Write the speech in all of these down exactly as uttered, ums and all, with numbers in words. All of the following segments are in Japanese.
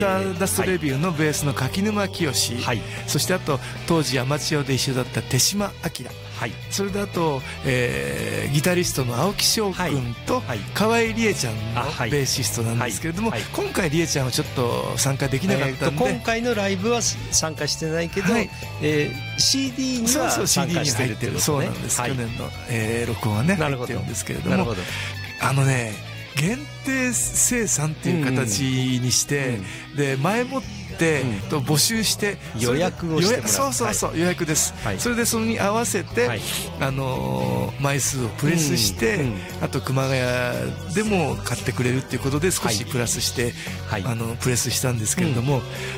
スターダストレビューのベースの柿沼清、 はい、 そしてあと当時アマチュアで一緒だった手島明、 はい、 それであと、えー、ギタリストの青木翔君と、はい、河合理恵ちゃんのベーシストなんですけれども、はいはい、今回理恵ちゃんはちょっと参加できなかったんで、 えー、今回のライブは参加してないけど、はい、えー、シーディー には参加してるってことね。 そうなんです、はい、去年の、えー、録音はね入ってるんですけれども、あのね限定生産っていう形にして、うん、で前もって、うん、と募集して予約をしてもらう、 そうそうそう、はい、予約です、はい、それでそれに合わせて、はい、あのー、枚数をプレスして、うんうん、あと熊谷でも買ってくれるっていうことで少しプラスして、はい、あのプレスしたんですけれども、うん、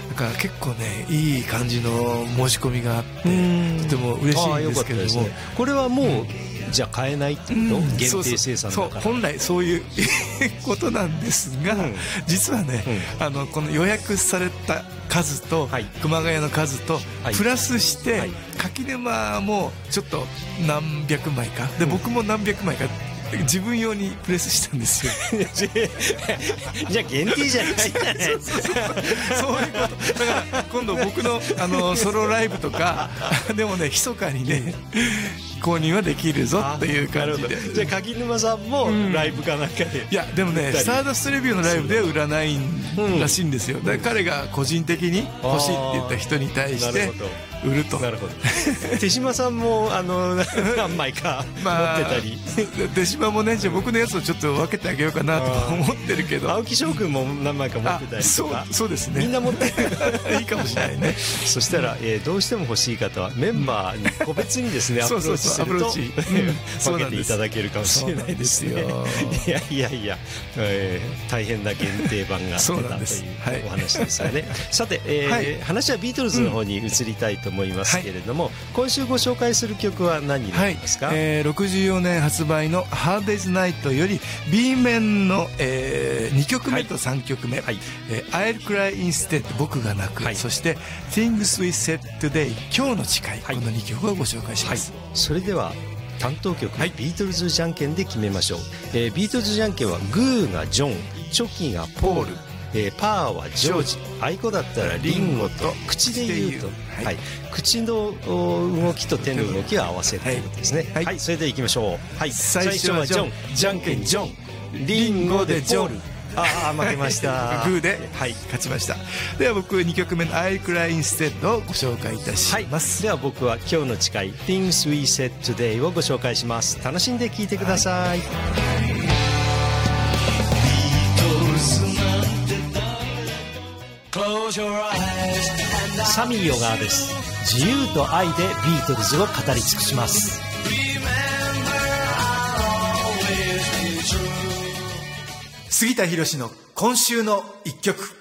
だから結構ねいい感じの申し込みがあってとても嬉しいんですけれども、ね、 これはもう、うん、じゃあ買えないっていうの、うん、限定生産だから。 そうそう、本来そういうことなんですが、うん、実はね、うん、あのこの予約された数と、はい、熊谷の数と、はい、プラスして、はい、柿沼もちょっと何百枚かで、うん、僕も何百枚か自分用にプレスしたんですよじゃあ限定じゃないそういうことだから今度僕の、あのソロライブとかでもね密かにね購入はできるぞっていう感じで。 じゃあ柿沼さんもライブかなんかで、うん、 いやでもねスターダストレビューのライブでは売らないらしいんですよ。だから彼が個人的に欲しいって言った人に対して売ると。 なるほど手島さんもあの何枚か持ってたり、 まあ、手島もねじゃあ僕のやつをちょっと分けてあげようかなと思ってるけど、 青木翔くんも何枚か持ってたりとか。 そう、そうですね、 みんな持ってるいいかもしれないねそしたら、えー、どうしても欲しい方はメンバーに個別にですねアプローチすると分けていただけるかもしれないですね。いやいやいや、えー、大変な限定版が出たというお話ですよね、はい、さて、えーはい、話はビートルズの方に移りたいと思いますけれども、はい、今週ご紹介する曲は何になりますか？ はい、えー、ろくじゅうよねん発売の「Hard Day's Night」より B 面の、えー、にきょくめとさんきょくめ、はい、えー、I'll Cry Instead 僕が泣く、はい、そして Things We Said Today 今日の誓い、はい、このにきょくをご紹介します、 はい、それでは担当曲、はい、ビートルズじゃんけんで決めましょう、えー、ビートルズじゃんけんはグーがジョン、チョキがポール、えー、パーはジョージ、アイコだったらリンゴと口で言うと、はいはい、口の動きと手の動きを合わせるということですね、はいはい、それではいきましょう、はい、最初はジョン、じゃんけんジョン、リンゴでジョン、ああ負けましたグーで、はい、勝ちました。では僕にきょくめの I'll Cry Instead をご紹介いたします、 はい、では僕は今日の誓い Things We Said Today をご紹介します。楽しんで聴いてください、はい、サミー小川です。自由と愛でビートルズを語り尽くします。 杉田博の今週の一曲。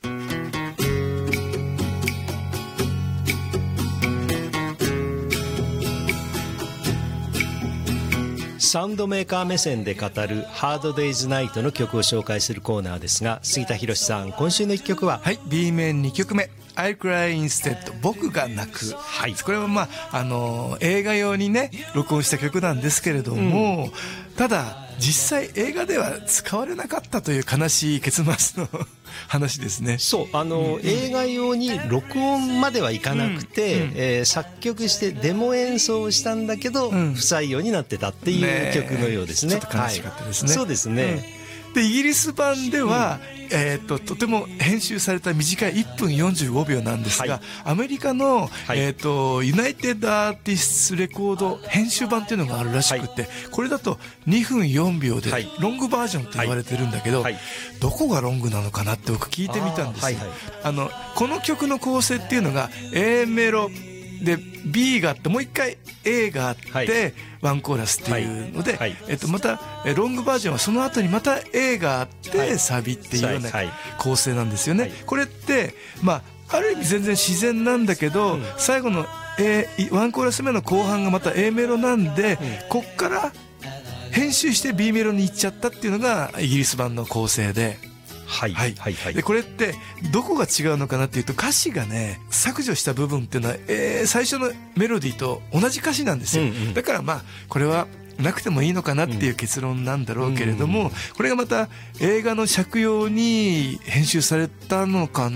サウンドメーカー目線で語るハードデイズナイトの曲を紹介するコーナーですが、杉田博さん今週の一曲は？ はい、 B 面にきょくめI'll Cry Instead 僕が泣く、はい、これはまあ、あの映画用にね録音した曲なんですけれども、うん、ただ実際映画では使われなかったという悲しい結末の話ですね。 そうあの、うん、映画用に録音まではいかなくて、うんえー、作曲してデモ演奏をしたんだけど、うん、不採用になってたっていう曲のようですね。 ちょっと悲しかったですね、 はい、そうですね、 うん、でイギリス版では、うんえー、ととても編集された短いいっぷんよんじゅうごびょうなんですが、はい、アメリカの、はいえー、とユナイテッドアーティストレコード編集版っていうのがあるらしくて、はい、これだとにふんよんびょうでロングバージョンと言われてるんだけど、はいはい、どこがロングなのかなって僕聞いてみたんですよ。あ、はいはい、あのこの曲の構成っていうのが A メロで B があってもう一回 A があって、はい、ワンコーラスっていうので、はいはいえっと、またロングバージョンはその後にまた A があって、はい、サビっていうような構成なんですよね、はい、これってまあある意味全然自然なんだけど、うん、最後の A ワンコーラス目の後半がまた A メロなんで、うん、こっから編集して B メロに行っちゃったっていうのがイギリス版の構成で、はいはいはいはい、でこれってどこが違うのかなっていうと、歌詞がね削除した部分っていうのは、えー、最初のメロディーと同じ歌詞なんですよ、うんうん、だからまあこれはなくてもいいのかなっていう結論なんだろうけれども、うんうん、これがまた映画の借用に編集されたのか